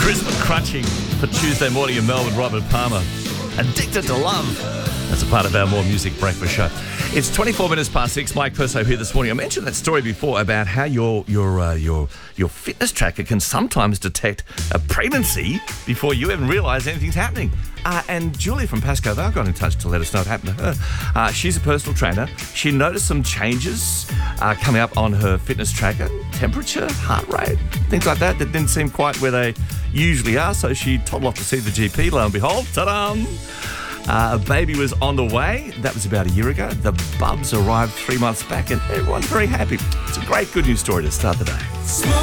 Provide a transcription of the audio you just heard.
Crisp crunching for Tuesday morning in Melbourne, Robert Palmer. Addicted to Love. That's a part of our More Music Breakfast show. It's 24 minutes past 6. Mike Perso here this morning. I mentioned that story before about how your fitness tracker can sometimes detect a pregnancy before you even realise anything's happening. And Julie from Pasco Vale got in touch to let us know what happened to her. She's a personal trainer. She noticed some changes coming up on her fitness tracker, temperature, heart rate, things like that didn't seem quite where they usually are. So she toddled off to see the GP. Lo and behold, ta-da! A baby was on the way. That was about a year ago. The bubs arrived 3 months back and everyone's very happy. It's a great good news story to start the day.